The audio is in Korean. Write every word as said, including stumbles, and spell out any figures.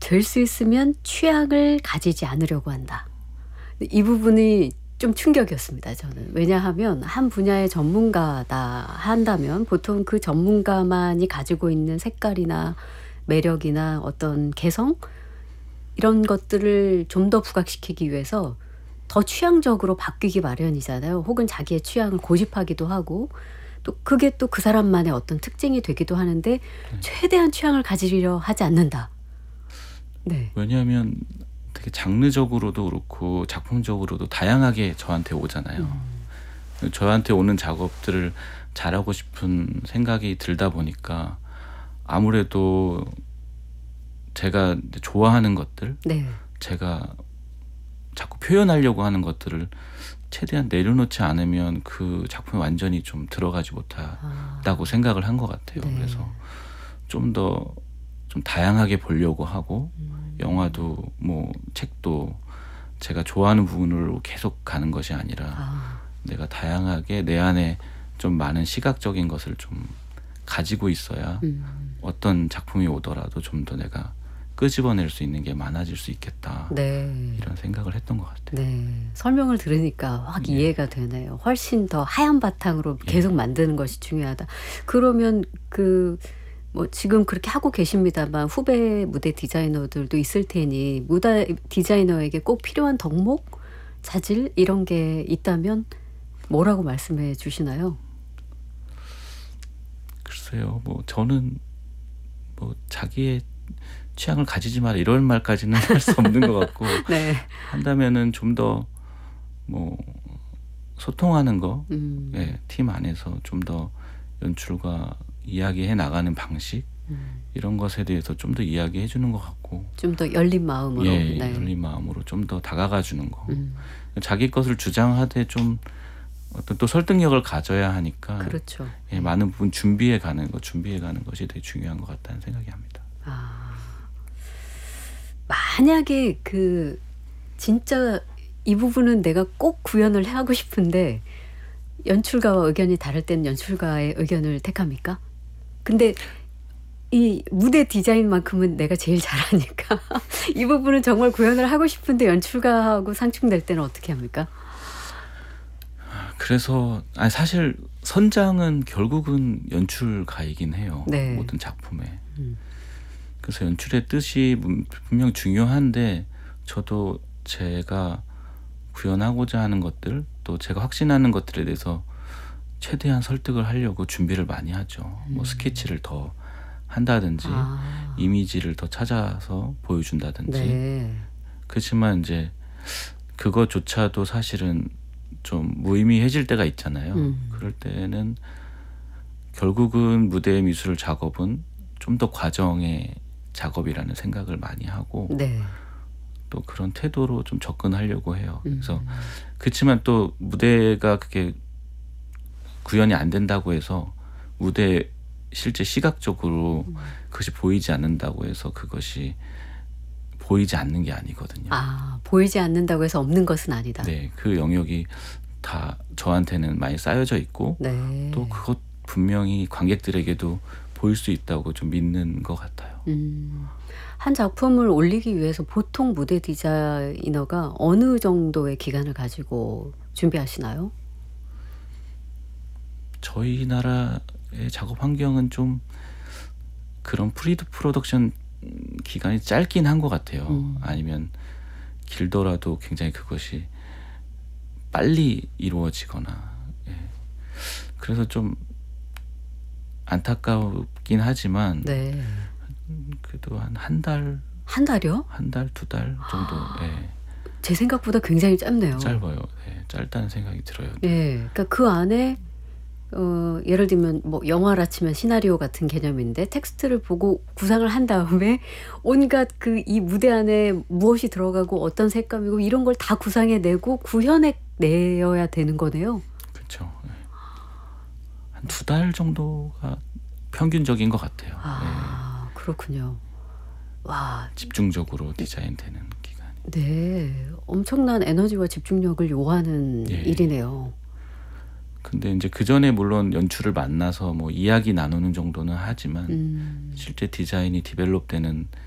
될 수 있으면 취향을 가지지 않으려고 한다. 이 부분이 좀 충격이었습니다, 저는. 왜냐하면 한 분야의 전문가다 한다면 보통 그 전문가만이 가지고 있는 색깔이나 매력이나 어떤 개성 이런 것들을 좀 더 부각시키기 위해서 더 취향적으로 바뀌기 마련이잖아요. 혹은 자기의 취향을 고집하기도 하고 또 그게 또 그 사람만의 어떤 특징이 되기도 하는데 네. 최대한 취향을 가지려 하지 않는다. 네. 왜냐하면 되게 장르적으로도 그렇고 작품적으로도 다양하게 저한테 오잖아요. 음. 저한테 오는 작업들을 잘하고 싶은 생각이 들다 보니까 아무래도 제가 이제 좋아하는 것들, 네. 제가 자꾸 표현하려고 하는 것들을 최대한 내려놓지 않으면 그 작품에 완전히 좀 들어가지 못하다고 아. 생각을 한 것 같아요. 네. 그래서 좀 더 좀 다양하게 보려고 하고 음. 영화도 뭐 책도 제가 좋아하는 부분으로 계속 가는 것이 아니라 아. 내가 다양하게 내 안에 좀 많은 시각적인 것을 좀 가지고 있어야 음. 어떤 작품이 오더라도 좀 더 내가 끄집어낼 수 있는 게 많아질 수 있겠다. 네. 이런 생각을 했던 것 같아요. 네. 설명을 들으니까 확 예. 이해가 되네요. 훨씬 더 하얀 바탕으로 예. 계속 만드는 것이 중요하다. 그러면 그 뭐 지금 그렇게 하고 계십니다만 후배 무대 디자이너들도 있을 테니 무대 디자이너에게 꼭 필요한 덕목, 자질 이런 게 있다면 뭐라고 말씀해 주시나요? 글쎄요. 뭐 저는 뭐 자기의 취향을 가지지 마라 이런 말까지는 할 수 없는 것 같고 네. 한다면은 좀 더 뭐 소통하는 거, 음. 예, 팀 안에서 좀 더 연출과 이야기해 나가는 방식 음. 이런 것에 대해서 좀 더 이야기해 주는 것 같고 좀 더 열린 마음으로. 예, 네. 열린 마음으로 좀 더 다가가 주는 거. 음. 자기 것을 주장하되 좀 어떤 또 설득력을 가져야 하니까 그렇죠. 예, 많은 부분 준비해 가는 거, 준비해 가는 것이 되게 중요한 것 같다는 생각이 합니다. 아. 만약에 그 진짜 이 부분은 내가 꼭 구현을 하고 싶은데 연출가와 의견이 다를 때는 연출가의 의견을 택합니까? 근데 이 무대 디자인만큼은 내가 제일 잘하니까 이 부분은 정말 구현을 하고 싶은데 연출가하고 상충될 때는 어떻게 합니까? 그래서 아니 사실 선장은 결국은 연출가이긴 해요. 네. 모든 작품에. 음. 그래서 연출의 뜻이 분- 분명 중요한데 저도 제가 구현하고자 하는 것들 또 제가 확신하는 것들에 대해서 최대한 설득을 하려고 준비를 많이 하죠. 뭐 음. 스케치를 더 한다든지 아. 이미지를 더 찾아서 보여준다든지. 네. 그렇지만 이제 그것조차도 사실은 좀 무의미해질 때가 있잖아요. 음. 그럴 때는 결국은 무대 미술 작업은 좀 더 과정의 작업이라는 생각을 많이 하고 네. 또 그런 태도로 좀 접근하려고 해요. 그래서 음. 그렇지만 또 무대가 그게 구현이 안 된다고 해서 무대 실제 시각적으로 음. 그것이 보이지 않는다고 해서 그것이 보이지 않는 게 아니거든요. 아, 보이지 않는다고 해서 없는 것은 아니다. 네, 그 영역이 다 저한테는 많이 쌓여져 있고 네. 또 그것 분명히 관객들에게도 보일 수 있다고 좀 믿는 것 같아요. 음. 한 작품을 올리기 위해서 보통 무대 디자이너가 어느 정도의 기간을 가지고 준비하시나요? 저희 나라의 작업 환경은 좀 그런 프리드 프로덕션 기간이 짧긴 한 것 같아요. 음. 아니면 길더라도 굉장히 그것이 빨리 이루어지거나. 예. 그래서 좀 안타깝긴 하지만 네. 그래도 한 한 달, 한 달이요? 한 달, 두 달 정도. 예. 제 생각보다 굉장히 짧네요. 짧아요. 예. 짧다는 생각이 들어요. 네. 그러니까 그 안에 어 예를 들면 뭐 영화라 치면 시나리오 같은 개념인데 텍스트를 보고 구상을 한 다음에 온갖 그 이 무대 안에 무엇이 들어가고 어떤 색감이고 이런 걸 다 구상해 내고 구현해 내어야 되는 거네요. 그렇죠. 예. 한 두 달 정도가 평균적인 것 같아요. 예. 아, 그렇군요. 와. 집중적으로 디자인되는 기간이. 네. 엄청난 에너지와 집중력을 요하는 예. 일이네요. 근데 이제 그전에 물론 연출을 만나서 뭐 이야기 나누는 정도는 하지만 음. 실제 디자인이 디벨롭되는